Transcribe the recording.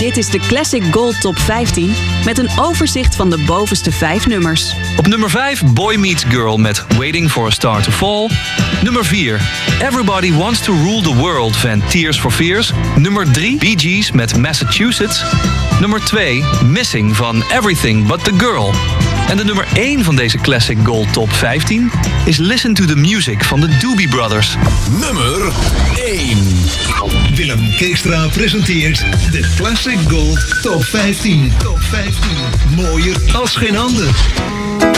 Dit is de Classic Gold Top 15 met een overzicht van de bovenste 5 nummers. Op nummer 5 Boy Meets Girl met Waiting for a Star to Fall. Nummer 4 Everybody Wants to Rule the World van Tears for Fears. Nummer 3 Bee Gees met Massachusetts. Nummer 2 Missing van Everything But the Girl. En de nummer 1 van deze Classic Gold Top 15 is Listen to the Music van de Doobie Brothers. Nummer 1. Willem Keestra presenteert de Classic Gold Top 15. Top 15. Mooier als geen ander.